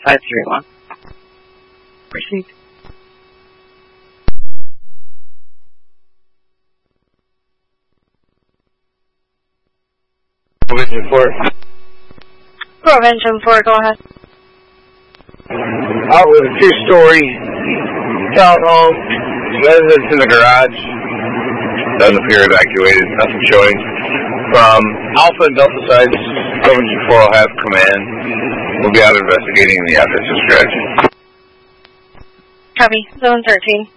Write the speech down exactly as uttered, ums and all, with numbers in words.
five three one. Proceed. Provision four. Provision four, go ahead. Out with a two-story townhome, residence in the garage. Doesn't appear evacuated, nothing showing. From Alpha and Delta sides, Provision four will have command. We'll be out investigating the address of strategy. Copy. Zone thirteen.